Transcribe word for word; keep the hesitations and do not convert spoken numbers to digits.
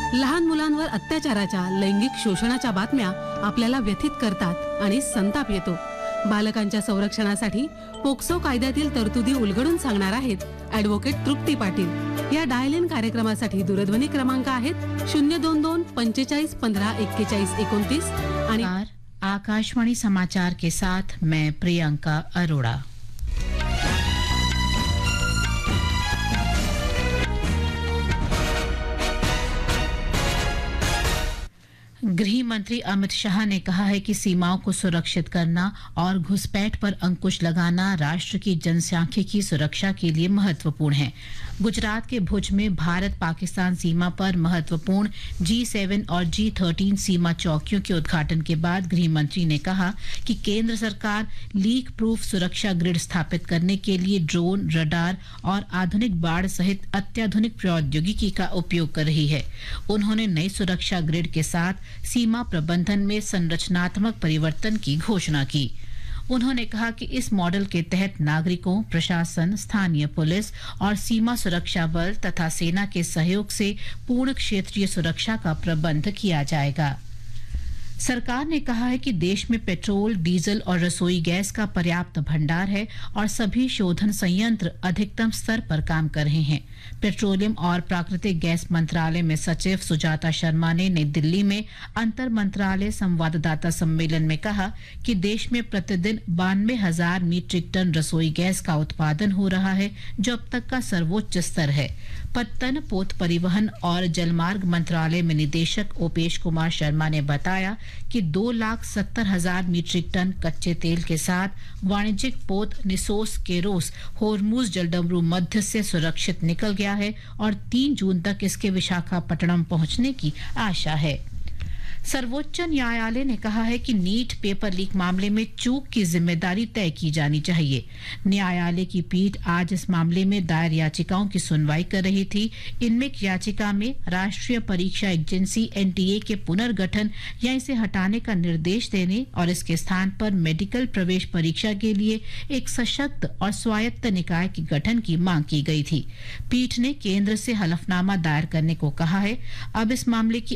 लहान मुलांवर अत्याचाराच्या, लैंगिक शोषणाच्या बातम्या आपल्याला व्यथित करतात आणि संताप येतो. बालकांच्या संरक्षणासाठी पोक्सो कायद्यातील तरतुदी उलगडून सांगणार आहेत ॲडव्होकेट तृप्ती पाटील. या डायल इन कार्यक्रमासाठी दूरध्वनी क्रमांक आहेत शून्य दोन दोन पंचेचाळीस पंधरा एक्केचाळीस एकोणतीस आणि आकाशवाणी समाचार के साथ मैं प्रियंका अरोड़ा. गृह मंत्री अमित शाह ने कहा है कि सीमाओं को सुरक्षित करना और घुसपैठ पर अंकुश लगाना राष्ट्र की जनसांख्यिकी सुरक्षा के लिए महत्वपूर्ण है. गुजरात के भुज में भारत पाकिस्तान सीमा पर महत्वपूर्ण जी सेवन और जी थर्टीन सीमा चौकियों के उद्घाटन के बाद गृह मंत्री ने कहा कि केंद्र सरकार लीक प्रूफ सुरक्षा ग्रिड स्थापित करने के लिए ड्रोन, रडार और आधुनिक बाड़ सहित अत्याधुनिक प्रौद्योगिकी का उपयोग कर रही है. उन्होंने नई सुरक्षा ग्रिड के साथ सीमा प्रबंधन में संरचनात्मक परिवर्तन की घोषणा की. उन्होंने कहा कि इस मॉडल के तहत नागरिकों, प्रशासन, स्थानीय पुलिस और सीमा सुरक्षा बल तथा सेना के सहयोग से पूर्ण क्षेत्रीय सुरक्षा का प्रबंध किया जाएगा. सरकार ने कहा है कि देश में पेट्रोल, डीजल और रसोई गैस का पर्याप्त भंडार है और सभी शोधन संयंत्र अधिकतम स्तर पर काम कर रहे हैं. पेट्रोलियम और प्राकृतिक गैस मंत्रालय में सचिव सुजाता शर्मा ने नई दिल्ली में अंतर मंत्रालय संवाददाता सम्मेलन में कहा कि देश में प्रतिदिन बानवे हजार मीट्रिक टन रसोई गैस का उत्पादन हो रहा है, जो अब तक का सर्वोच्च स्तर है. पत्तन, पोत परिवहन और जलमार्ग मंत्रालय में निदेशक ओपेश कुमार शर्मा ने बताया कि दो लाख सत्तर हजार मीट्रिक टन कच्चे तेल के साथ वाणिज्यिक पोत निसोस केरोस होर्मुज जलडमरू मध्य से सुरक्षित निकल गया है और तीन जून तक इसके विशाखापट्टनम पहुंचने की आशा है. सर्वोच्च न्यायालय ने कहा है कि नीट पेपर लीक मामले में चूक की जिम्मेदारी तय की जानी चाहिए. न्यायालय की पीठ आज इस मामले में दायर याचिकाओं की सुनवाई कर रही थी. इनमें एक याचिका में राष्ट्रीय परीक्षा एजेंसी एनटीए के पुनर्गठन या इसे हटाने का निर्देश देने और इसके स्थान पर मेडिकल प्रवेश परीक्षा के लिए एक सशक्त और स्वायत्त निकाय के गठन की मांग की गई थी. पीठ ने केंद्र से हलफनामा दायर करने को कहा है. अब इस मामले की